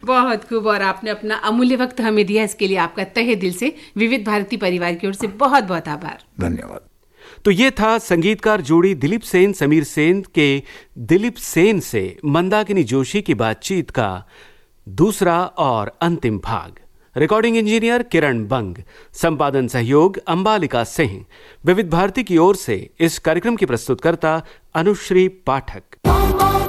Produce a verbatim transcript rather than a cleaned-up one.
बहुत खूब, और आपने अपना अमूल्य वक्त हमें दिया, इसके लिए आपका तहे दिल से विविध भारती परिवार की ओर से बहुत बहुत आभार। धन्यवाद। तो ये था संगीतकार जोड़ी दिलीप सेन समीर सेन के दिलीप सेन से मंदाकिनी जोशी की बातचीत का दूसरा और अंतिम भाग। रिकॉर्डिंग इंजीनियर किरण बंग, संपादन सहयोग अंबालिका सिंह। विविध भारती की ओर से इस कार्यक्रम की प्रस्तुतकर्ता अनुश्री पाठक।